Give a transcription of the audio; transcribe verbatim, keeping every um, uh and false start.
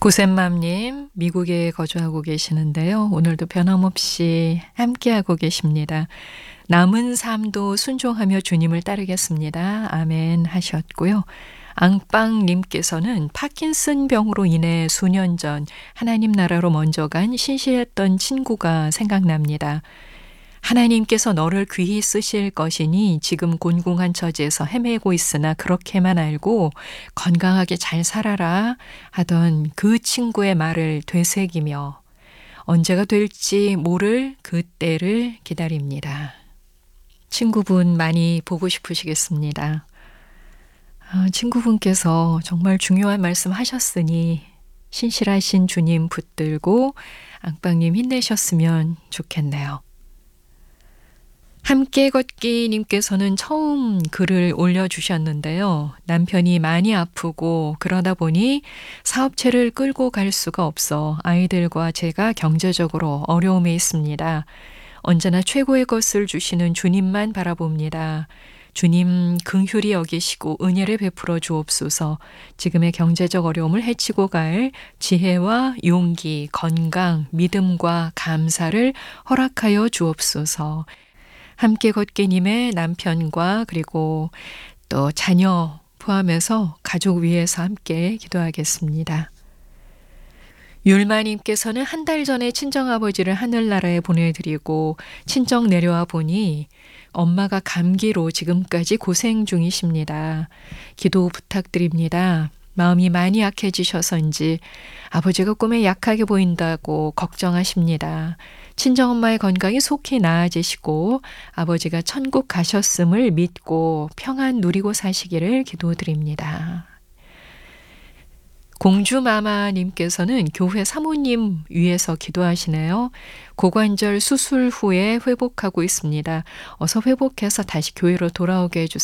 고센맘님, 미국에 거주하고 계시는데요. 오늘도 변함없이 함께하고 계십니다. 남은 삶도 순종하며 주님을 따르겠습니다. 아멘 하셨고요. 앙빵님께서는 파킨슨 병으로 인해 수년 전 하나님 나라로 먼저 간 신실했던 친구가 생각납니다. 하나님께서 너를 귀히 쓰실 것이니 지금 곤궁한 처지에서 헤매고 있으나 그렇게만 알고 건강하게 잘 살아라 하던 그 친구의 말을 되새기며 언제가 될지 모를 그때를 기다립니다. 친구분 많이 보고 싶으시겠습니다. 아, 친구분께서 정말 중요한 말씀 하셨으니 신실하신 주님 붙들고 앙빵님 힘내셨으면 좋겠네요. 함께 걷기 님께서는 처음 글을 올려주셨는데요. 남편이 많이 아프고 그러다 보니 사업체를 끌고 갈 수가 없어 아이들과 제가 경제적으로 어려움에 있습니다. 언제나 최고의 것을 주시는 주님만 바라봅니다. 주님 긍휼히 여기시고 은혜를 베풀어 주옵소서. 지금의 경제적 어려움을 헤치고 갈 지혜와 용기, 건강, 믿음과 감사를 허락하여 주옵소서. 함께 걷기님의 남편과 그리고 또 자녀 포함해서 가족 위해서 함께 기도하겠습니다. 율마님께서는 한 달 전에 친정아버지를 하늘나라에 보내드리고 친정 내려와 보니 엄마가 감기로 지금까지 고생 중이십니다. 기도 부탁드립니다. 마음이 많이 약해지셔서인지 아버지가 꿈에 약하게 보인다고 걱정하십니다. 친정엄마의 건강이 속히 나아지시고 아버지가 천국 가셨음을 믿고 평안 누리고 사시기를 기도드립니다. 공주마마님께서는 교회 사모님 위해서 기도하시네요. 고관절 수술 후에 회복하고 있습니다. 어서 회복해서 다시 교회로 돌아오게 해주세요.